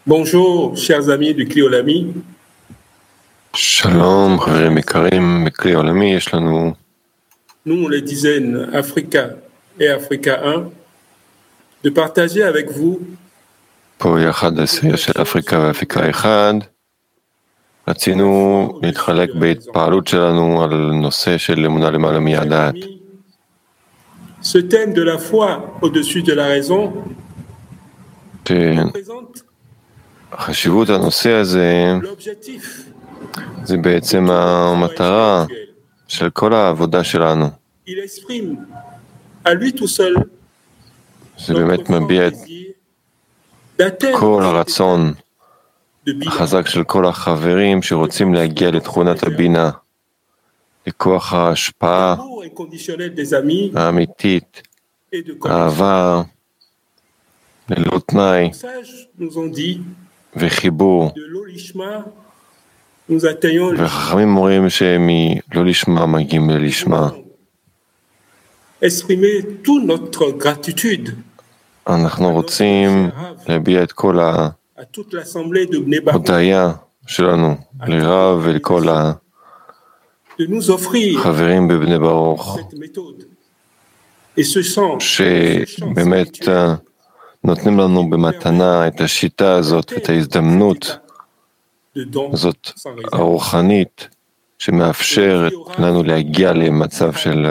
Bonjour, chers amis du CLI Olami. שלום, חברים יקרים, בכלי עולמי יש לנו Nous, les dizaines Africa et Africa 1, de partager avec vous פה יחד עשייה של אפריקה ואפריקה אחד. רצינו להתחלק בהתפעלות שלנו על נושא של אמונה למעלה מהדעת. ce thème de la foi au-dessus de la raison représente חשיבות הנושא הזה l'objectif זה בעצם המטרה של כל העבודה שלנו. Il exprime à lui tout seul זה באמת מביע את כל הרצון החזק של כל החברים שרוצים להגיע לתכונת הבינה, לכוח ההשפעה האמיתית, אהבה, ללא תנאי וחיבור. וחכמים אומרים שמלא לשמה מגיעים ללשמה. אנחנו רוצים להביע את כל ההודיה שלנו לרב ולכל החברים בבני ברוך, שבאמת נותנים לנו במתנה את השיטה הזאת, את ההזדמנות הזאת הרוחנית שמאפשרת לנו להגיע למצב של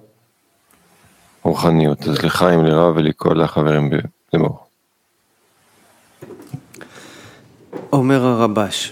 רוחניות. אז לחיים, לרב ולכל החברים בבני ברוך. אומר הרבש,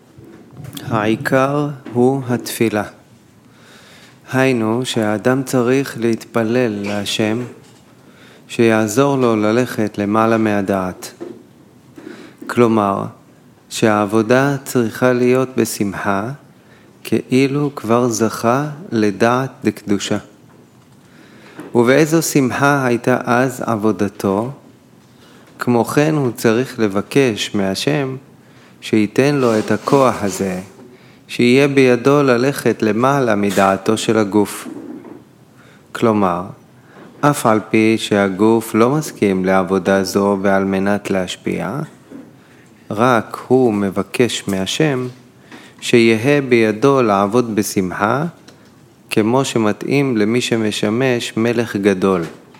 העיקר הוא התפילה. היינו שהאדם צריך להתפלל להשם שיעזור לו ללכת למעלה מהדעת. כלומר, שהעבודה צריכה להיות בשמחה, כאילו כבר זכה לדעת דקדושה. ובאיזו שמחה הייתה אז עבודתו, כמו כן הוא צריך לבקש מהשם שייתן לו את הכוח הזה, שיהיה בידו ללכת למעלה מדעתו של הגוף. כלומר, אף על פי שהגוף לא מסכים לעבודה זו ועל מנת להשפיע, רק הוא מבקש מהשם שיהיה בידו לעבוד בשמחה, כמו שמתאים למי שמשמש מלך גדול.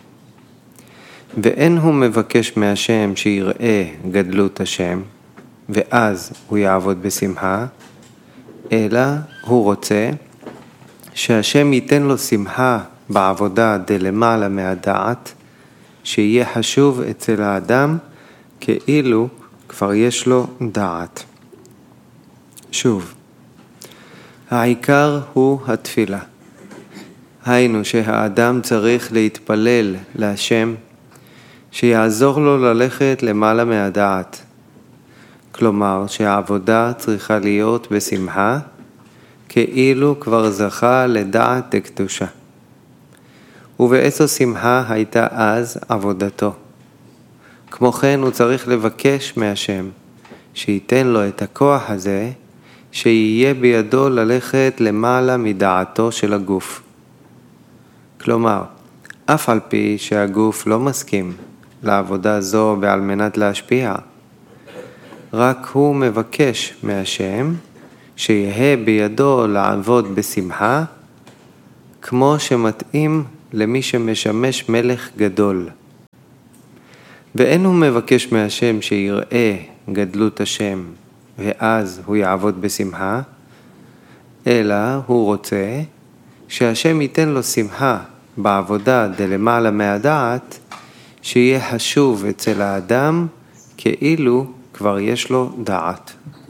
ואין הוא מבקש מהשם שיראה גדלות השם, ואז הוא יעבוד בשמחה, אלא הוא רוצה שהשם ייתן לו שמחה בעבודה דלמעלה מהדעת, שיהיה חשוב אצל האדם כאילו כבר יש לו דעת. שוב, העיקר הוא התפילה. היינו שהאדם צריך להתפלל להשם שיעזור לו ללכת למעלה מהדעת. כלומר שהעבודה צריכה להיות בשמחה, כאילו כבר זכה לדעת דקדושה. ובאיזו שמחה הייתה אז עבודתו. כמו כן הוא צריך לבקש מהשם שייתן לו את הכוח הזה, שיהיה בידו ללכת למעלה מדעתו של הגוף. כלומר, אף על פי שהגוף לא מסכים לעבודה זו ועל מנת להשפיע, רק הוא מבקש מהשם שיהיה בידו לעבוד בשמחה, כמו שמתאים למי שמשמש מלך גדול. ואין הוא מבקש מהשם שיראה גדלות השם ואז הוא יעבוד בשמחה, אלא הוא רוצה שהשם ייתן לו שמחה בעבודה דלמעלה מהדעת, שיהיה חשוב אצל האדם כאילו כבר יש לו דעת.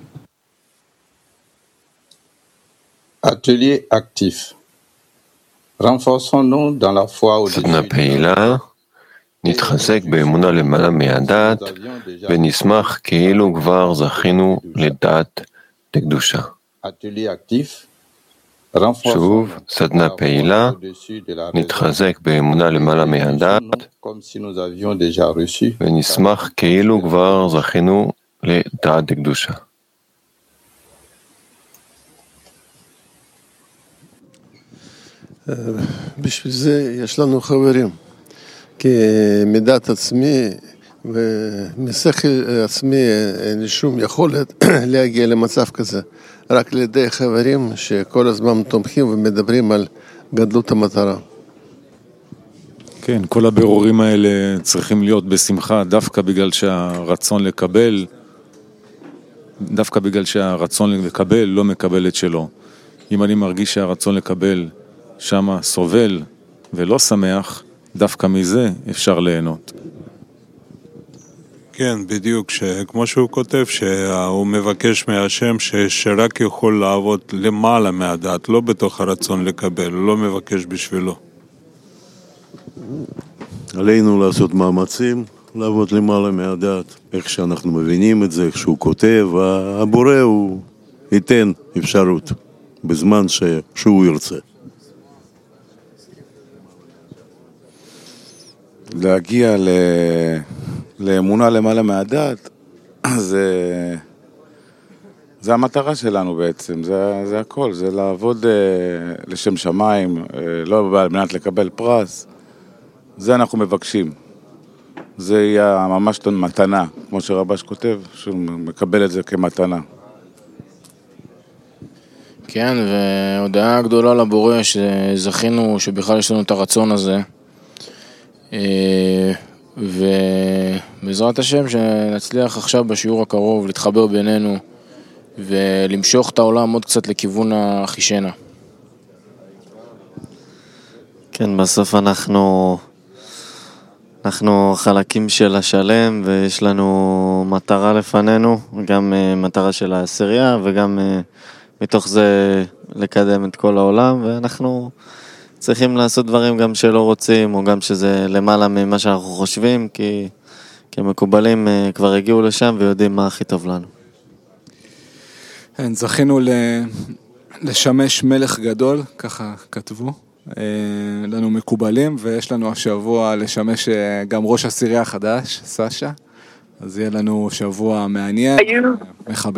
Atelier actif. Renforçons-nous dans la foi au-dessus סדנה פעילה, נתחזק באמונה למעלה מהדעת ונשמח כאילו כבר זכינו לדעת דקדושה. Atelier actif. שוב, סדנה פעילה, נתחזק באמונה למעלה מהדעת ונשמח כאילו כבר זכינו לדעת דקדושה. בשביל זה יש לנו חברים, כי מידת עצמי ומשכל עצמי אין לי שום יכולת להגיע למצב כזה, רק לידי חברים שכל הזמן תומכים ומדברים על גדלות המטרה. כן, כל הבירורים האלה צריכים להיות בשמחה, דווקא בגלל שהרצון לקבל לא מקבל את שלו. אם אני מרגיש שהרצון לקבל שמה סובל ולא שמח, דווקא מזה אפשר ליהנות. כן, בדיוק, כמו שהוא כותב, שהוא מבקש מהשם שרק יכול לעבוד למעלה מהדעת, לא בתוך הרצון לקבל, הוא לא מבקש בשבילו. עלינו לעשות מאמצים, לעבוד למעלה מהדעת, איך שאנחנו מבינים את זה, איך שהוא כותב, הבורא הוא ייתן אפשרות בזמן שהוא ירצה. להגיע לאמונה למעלה מהדעת, זה המטרה שלנו בעצם, זה הכל, זה לעבוד לשם שמיים, לא על מנת לקבל פרס, זה אנחנו מבקשים. זה יהיה ממש מתנה, כמו שרבש כותב, שהוא מקבל את זה כמתנה. כן, והודעה גדולה לבורא שזכינו שבכלל יש לנו את הרצון הזה, ובעזרת השם שנצליח עכשיו בשיעור הקרוב להתחבר בינינו ולמשוך את העולם עוד קצת לכיוון החישנה. כן, בסוף אנחנו חלקים של השלם ויש לנו מטרה לפנינו, גם מטרה של העשירייה וגם מתוך זה לקדם את כל העולם, ואנחנו צריכים לעשות דברים גם שלא רוצים או גם שזה למעלה ממה שאנחנו חושבים, כי מקובלים כבר הגיעו לשם ויודעים מה הכי טוב לנו. זכינו לשמש מלך גדול, ככה כתבו. לנו מקובלים, ויש לנו השבוע לשמש גם ראש עשירייה החדש, סשה. אז יהיה לנו שבוע מעניין, מחבק.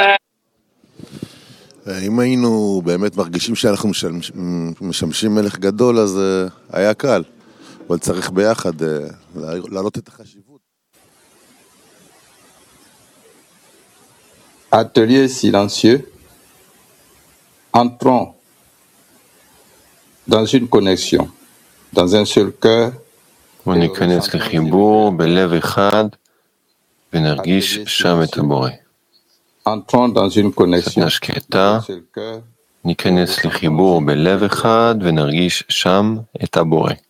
אם היינו באמת מרגישים שאנחנו משמשים מלך גדול, אז היה קל. אבל צריך ביחד להעלות את החשיבות. Atelier silencieux. Entrons dans une connexion, dans un seul cœur. וניכנס לחיבור בלב אחד ונרגיש שם את הבורא. Entrons dans une connexion, סדנה שקטה, dans un seul cœur. ניכנס לחיבור בלב אחד ונרגיש שם את הבורא.